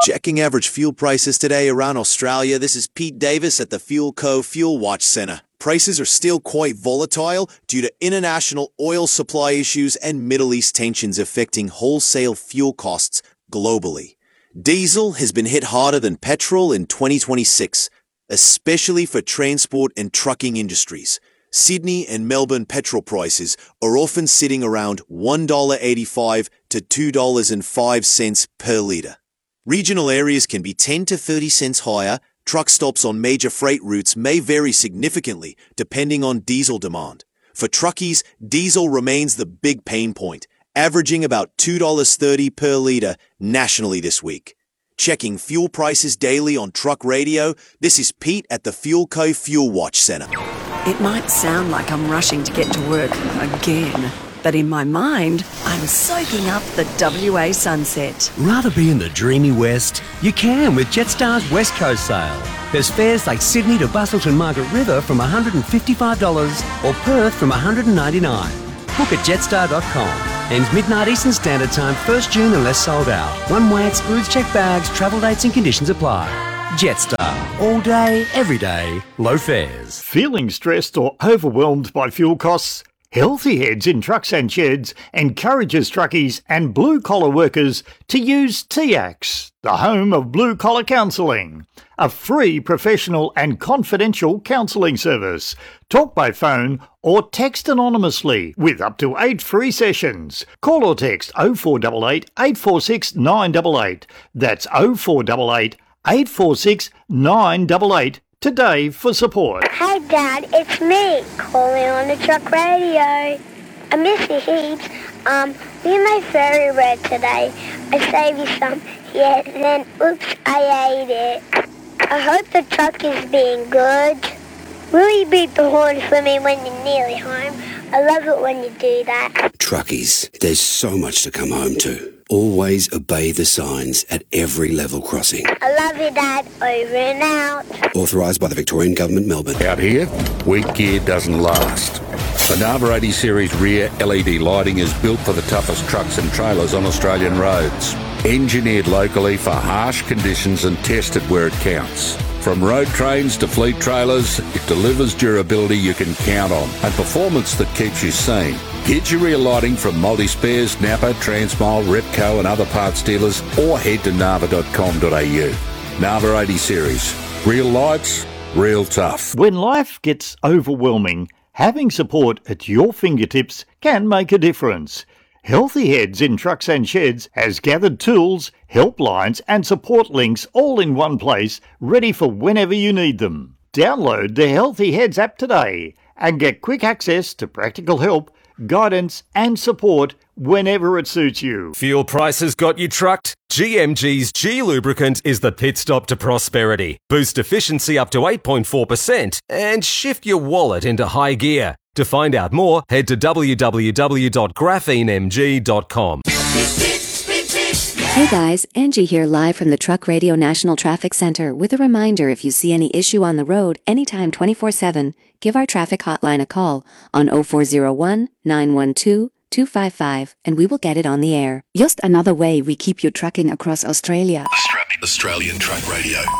Checking average fuel prices today around Australia, this is Pete Davis at the Fuel Co. Fuel Watch Centre. Prices are still quite volatile due to international oil supply issues and Middle East tensions affecting wholesale fuel costs globally. Diesel has been hit harder than petrol in 2026, especially for transport and trucking industries. Sydney and Melbourne petrol prices are often sitting around $1.85 to $2.05 per litre. Regional areas can be 10 to 30 cents higher. Truck stops on major freight routes may vary significantly depending on diesel demand. For truckies, diesel remains the big pain point, averaging about $2.30 per litre nationally this week. Checking fuel prices daily on Truck Radio, this is Pete at the Fuel Co. Fuel Watch Centre. It might sound like I'm rushing to get to work again, but in my mind, I'm soaking up the WA sunset. Rather be in the dreamy West? You can with Jetstar's West Coast sale. There's fares like Sydney to Busselton Margaret River from $155 or Perth from $199. Book at jetstar.com. Ends midnight Eastern Standard Time, 1st June unless sold out. One-way excludes checked bags, travel dates and conditions apply. Jetstar. All day, every day, low fares. Feeling stressed or overwhelmed by fuel costs? Healthy Heads in Trucks and Sheds encourages truckies and blue-collar workers to use TACS, the home of blue-collar counselling, a free, professional and confidential counselling service. Talk by phone or text anonymously with up to 8 free sessions. Call or text 0488 846 988. That's 0488 846 988 today for support. Hey Dad, it's me, calling on the Truck Radio. I miss you heaps. We made fairy red today. I saved you some. Yeah, then oops, I ate it. I hope the truck is being good. Will you beat the horn for me when you're nearly home? I love it when you do that. Truckies, there's so much to come home to. Always obey the signs at every level crossing. I love you, Dad. Over and out. Authorised by the Victorian Government, Melbourne. Out here, weak gear doesn't last. The Nava 80 Series rear LED lighting is built for the toughest trucks and trailers on Australian roads. Engineered locally for harsh conditions and tested where it counts. From road trains to fleet trailers, it delivers durability you can count on and performance that keeps you sane. Get your rear lighting from Multi-Spares, Napa, Transmile, Repco and other parts dealers or head to nava.com.au. Nava 80 Series. Real lights, real tough. When life gets overwhelming, having support at your fingertips can make a difference. Healthy Heads in Trucks and Sheds has gathered tools, helplines and support links all in one place, ready for whenever you need them. Download the Healthy Heads app today and get quick access to practical help, guidance and support whenever it suits you. Fuel prices got you trucked? GMG's G Lubricant is the pit stop to prosperity. Boost efficiency up to 8.4% and shift your wallet into high gear. To find out more, head to www.graphenemg.com. Hey guys, Angie here live from the Truck Radio National Traffic Center with a reminder if you see any issue on the road anytime 24/7, give our traffic hotline a call on 0401 912 255 and we will get it on the air. Just another way we keep you trucking across Australia. Australian Truck Radio.